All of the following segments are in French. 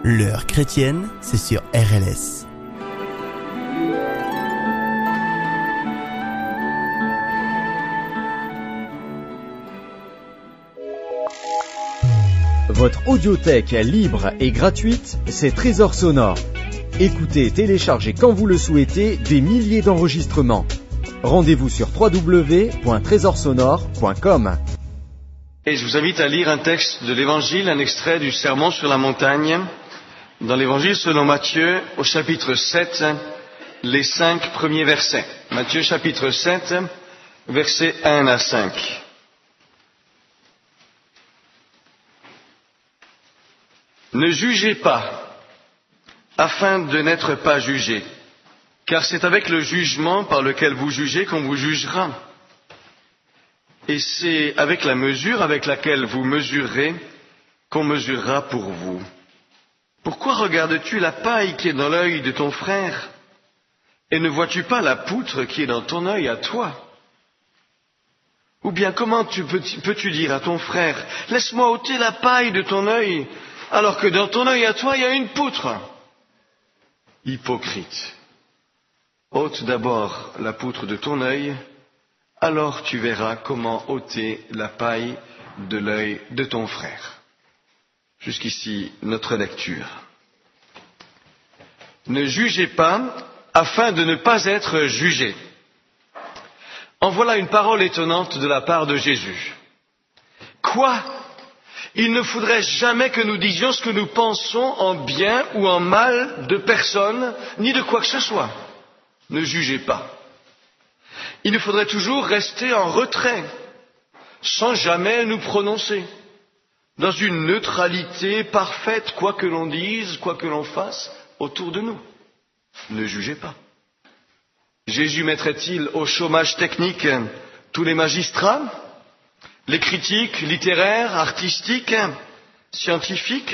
L'heure chrétienne, c'est sur RLS. Votre audiothèque libre et gratuite, c'est Trésor Sonore. Écoutez et téléchargez quand vous le souhaitez des milliers d'enregistrements. Rendez-vous sur www.trésorsonore.com. Et je vous invite à lire un texte de l'Évangile, un extrait du Sermon sur la montagne, dans l'Évangile selon Matthieu, au chapitre 7, les 5 premiers versets. Matthieu chapitre 7, versets 1 à 5. Ne jugez pas, afin de n'être pas jugés, car c'est avec le jugement par lequel vous jugez qu'on vous jugera. Et c'est avec la mesure avec laquelle vous mesurerez qu'on mesurera pour vous. Pourquoi regardes-tu la paille qui est dans l'œil de ton frère, et ne vois-tu pas la poutre qui est dans ton œil à toi? Ou bien comment peux-tu dire à ton frère, laisse-moi ôter la paille de ton œil, alors que dans ton œil à toi il y a une poutre? Hypocrite. Ôte d'abord la poutre de ton œil, alors tu verras comment ôter la paille de l'œil de ton frère. Jusqu'ici, notre lecture. Ne jugez pas, afin de ne pas être jugés. En voilà une parole étonnante de la part de Jésus. Quoi? Il ne faudrait jamais que nous disions ce que nous pensons en bien ou en mal de personne, ni de quoi que ce soit. Ne jugez pas. Il nous faudrait toujours rester en retrait, sans jamais nous prononcer, dans une neutralité parfaite, quoi que l'on dise, quoi que l'on fasse, autour de nous. Ne jugez pas. Jésus mettrait-il au chômage technique tous les magistrats, les critiques littéraires, artistiques, scientifiques?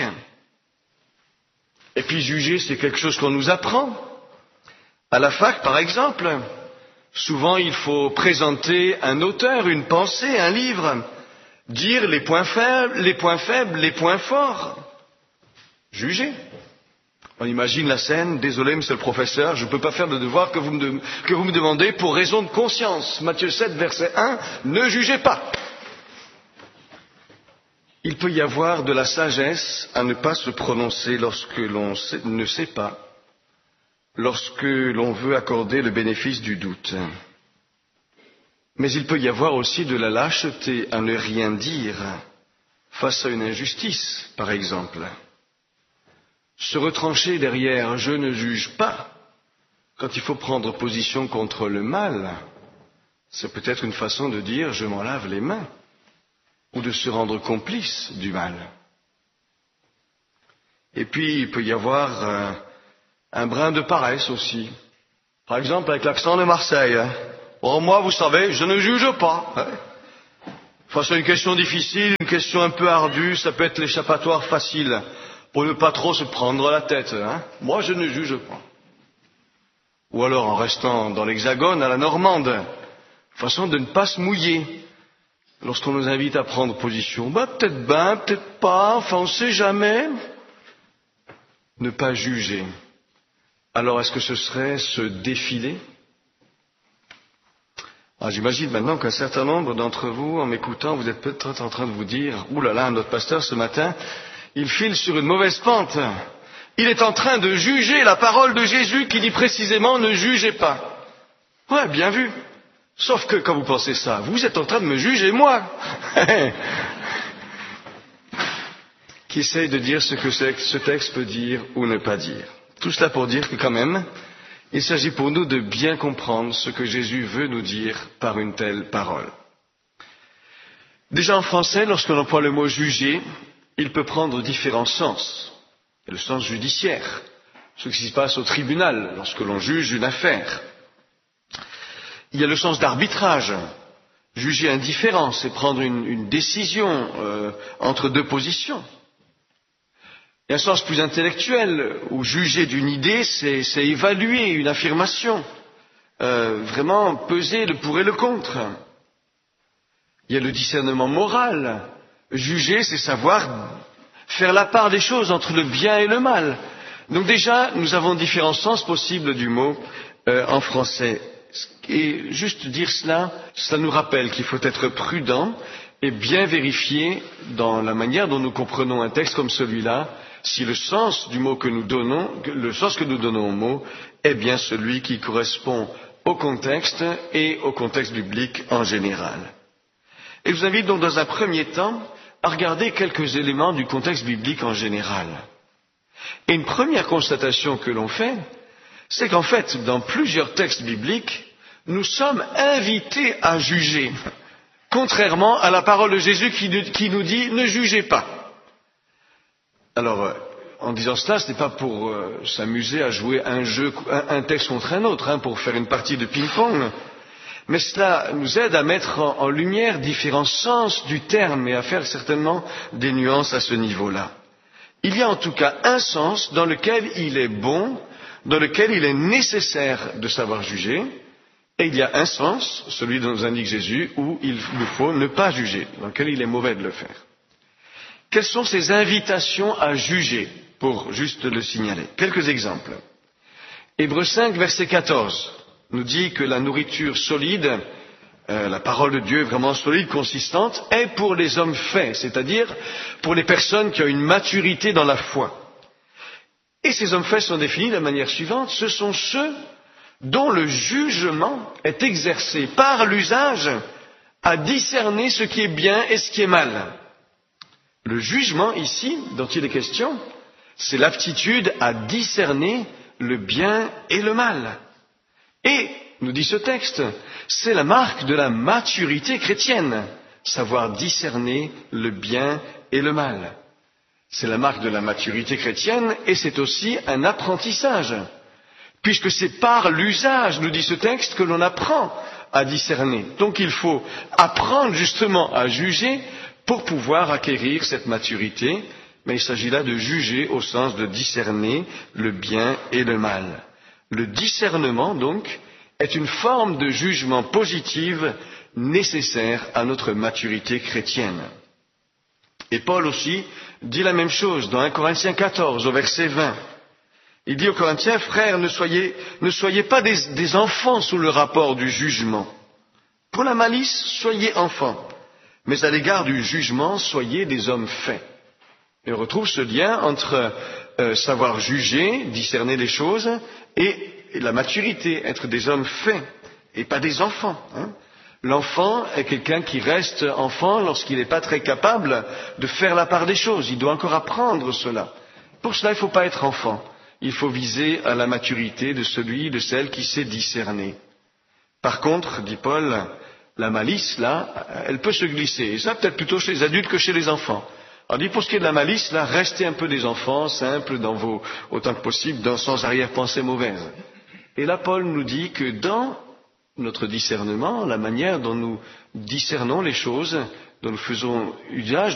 Et puis juger, c'est quelque chose qu'on nous apprend. À la fac, par exemple, souvent il faut présenter un auteur, une pensée, un livre, dire les points faibles, les points forts. Juger. On imagine la scène, désolé monsieur le professeur, je ne peux pas faire le devoir que vous me demandez pour raison de conscience. Matthieu 7, verset 1, ne jugez pas. Il peut y avoir de la sagesse à ne pas se prononcer lorsque l'on ne sait pas, lorsque l'on veut accorder le bénéfice du doute. Mais il peut y avoir aussi de la lâcheté à ne rien dire face à une injustice, par exemple. Se retrancher derrière « je ne juge pas » quand il faut prendre position contre le mal, c'est peut-être une façon de dire « je m'en lave les mains » ou de se rendre complice du mal. Et puis il peut y avoir un brin de paresse aussi. Par exemple avec l'accent de Marseille. Or moi, vous savez, je ne juge pas. Face à une question difficile, une question un peu ardue, ça peut être l'échappatoire facile pour ne pas trop se prendre la tête. Moi, je ne juge pas. Ou alors en restant dans l'Hexagone, à la normande, façon de ne pas se mouiller. Lorsqu'on nous invite à prendre position, peut-être bien, peut-être pas, enfin on ne sait jamais. Ne pas juger. Alors est-ce que ce serait se défiler? J'imagine maintenant qu'un certain nombre d'entre vous, en m'écoutant, vous êtes peut-être en train de vous dire « Ouh là là, notre pasteur ce matin, il file sur une mauvaise pente. Il est en train de juger la parole de Jésus qui dit précisément « Ne jugez pas ». Ouais, bien vu. Sauf que quand vous pensez ça, vous êtes en train de me juger moi. Qui essaye de dire ce que ce texte peut dire ou ne pas dire. Tout cela pour dire que quand même, il s'agit pour nous de bien comprendre ce que Jésus veut nous dire par une telle parole. Déjà en français, lorsque l'on emploie le mot juger, il peut prendre différents sens. Il y a le sens judiciaire, ce qui se passe au tribunal lorsque l'on juge une affaire. Il y a le sens d'arbitrage. Juger un différend, c'est prendre une décision entre deux positions. Il y a un sens plus intellectuel, où juger d'une idée, c'est évaluer une affirmation, vraiment peser le pour et le contre. Il y a le discernement moral. Juger, c'est savoir faire la part des choses entre le bien et le mal. Donc déjà, nous avons différents sens possibles du mot en français. Et juste dire cela nous rappelle qu'il faut être prudent et bien vérifier dans la manière dont nous comprenons un texte comme celui-là, si le sens du mot que nous donnons, le sens que nous donnons au mot, est bien celui qui correspond au contexte et au contexte biblique en général. Et je vous invite donc dans un premier temps à regarder quelques éléments du contexte biblique en général. Et une première constatation que l'on fait, c'est qu'en fait, dans plusieurs textes bibliques, nous sommes invités à juger, contrairement à la parole de Jésus qui nous dit « ne jugez pas ». Alors, en disant cela, ce n'est pas pour s'amuser à jouer un texte contre un autre, pour faire une partie de ping-pong, mais cela nous aide à mettre en lumière différents sens du terme et à faire certainement des nuances à ce niveau-là. Il y a en tout cas un sens dans lequel il est bon, dans lequel il est nécessaire de savoir juger, et il y a un sens, celui dont nous indique Jésus, où il nous faut ne pas juger, dans lequel il est mauvais de le faire. Quelles sont ces invitations à juger, pour juste le signaler? Quelques exemples. Hébreux 5, verset 14, nous dit que la nourriture solide, la parole de Dieu vraiment solide, consistante, est pour les hommes faits, c'est-à-dire pour les personnes qui ont une maturité dans la foi. Et ces hommes faits sont définis de la manière suivante, ce sont ceux dont le jugement est exercé par l'usage à discerner ce qui est bien et ce qui est mal. Le jugement ici, dont il est question, c'est l'aptitude à discerner le bien et le mal. Et, nous dit ce texte, c'est la marque de la maturité chrétienne, savoir discerner le bien et le mal. C'est la marque de la maturité chrétienne et c'est aussi un apprentissage, puisque c'est par l'usage, nous dit ce texte, que l'on apprend à discerner. Donc il faut apprendre justement à juger pour pouvoir acquérir cette maturité, mais il s'agit là de juger au sens de discerner le bien et le mal. Le discernement, donc, est une forme de jugement positive nécessaire à notre maturité chrétienne. Et Paul aussi dit la même chose dans 1 Corinthiens 14, au verset 20. Il dit aux Corinthiens, frères, ne soyez pas des enfants sous le rapport du jugement. Pour la malice, soyez enfants, mais à l'égard du jugement, soyez des hommes faits. Et on retrouve ce lien entre savoir juger, discerner les choses, et la maturité, être des hommes faits, et pas des enfants. L'enfant est quelqu'un qui reste enfant lorsqu'il n'est pas très capable de faire la part des choses. Il doit encore apprendre cela. Pour cela, il ne faut pas être enfant. Il faut viser à la maturité de celui, de celle qui sait discerner. Par contre, dit Paul, la malice, là, elle peut se glisser. Et ça, peut-être plutôt chez les adultes que chez les enfants. Alors, dit pour ce qui est de la malice, là, restez un peu des enfants, simples, autant que possible, sans arrière-pensée mauvaise. Et là, Paul nous dit que dans notre discernement, la manière dont nous discernons les choses, dont nous faisons usage